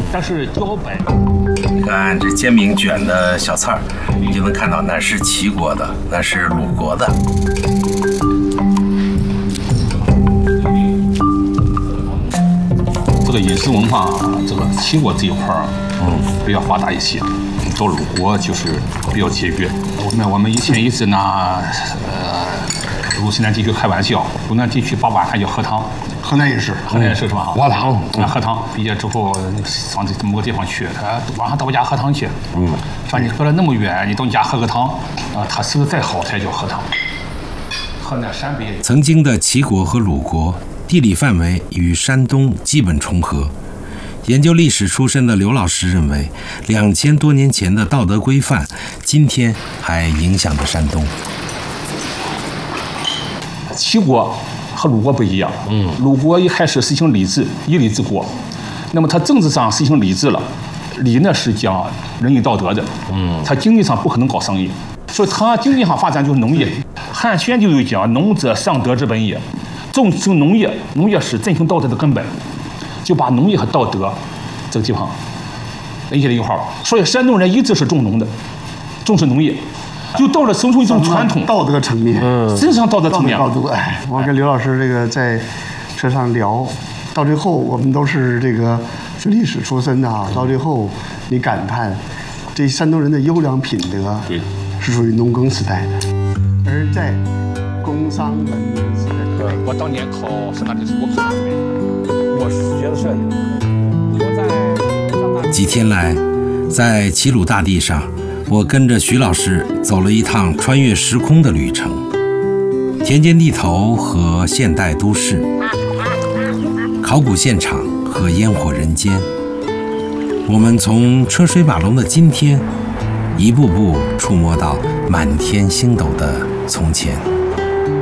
但是脚白。 你看这煎饼卷的小菜儿，你就能看到那是齐国的，那是鲁国的。 这个饮食文化，这个齐国这一块儿，比较发达一些。到鲁国就是比较节约。我们以前一直拿鲁西南地区开玩笑，鲁南地区把晚饭叫喝汤。 河南也是， 河南也是是吧？ 喝汤， 喝汤。毕业之后上某个地方去，晚上到我家喝汤去。说你喝了那么远，你到你家喝个汤啊，他吃的再好才叫喝汤。河南、陕北。 曾经的齐国和鲁国地理范围与山东基本重合。研究历史出身的刘老师认为，2000多年前的道德规范，今天还影响着山东。 齐国和鲁国不一样，鲁国一开始实行礼制，以礼治国，那么它政治上实行礼制了，礼呢是讲仁义道德的，它经济上不可能搞生意，所以它经济上发展就是农业。汉宣就有讲，农者尚德之本也，重视农业，农业是振兴道德的根本，就把农业和道德这个地方联系在一块儿。所以山东人一直是重农的，重视农业。就到了形成一种传统， 道德层面， 真上道德层面。 哎，我跟刘老师这个在车上聊，到最后我们都是这个学历史出身的啊，到最后你感叹，这山东人的优良品德是属于农耕时代的，而在工商文明时代。 我当年考师大历史，我考出来，我学的摄影。 几天来，在齐鲁大地上，我跟着徐老师走了一趟穿越时空的旅程，田间地头和现代都市，考古现场和烟火人间。我们从车水马龙的今天，一步步触摸到满天星斗的从前。